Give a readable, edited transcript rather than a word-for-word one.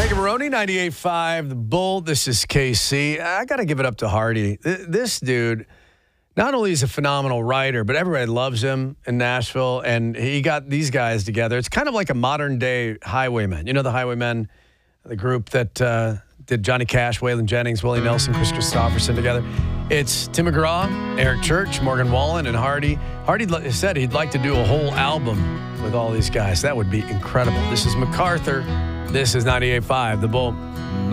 Megan Maroney, 98.5 The Bull. This is KC. I got to give it up to Hardy. This dude, not only is a phenomenal writer, but everybody loves him in Nashville, and he got these guys together. It's kind of like a modern-day Highwaymen. You know the Highwaymen, the group that did Johnny Cash, Waylon Jennings, Willie Nelson, Chris Christopherson together. It's Tim McGraw, Eric Church, Morgan Wallen, and Hardy. Hardy said he'd like to do a whole album with all these guys. That would be incredible. This is MacArthur. This is 98.5 The Bull.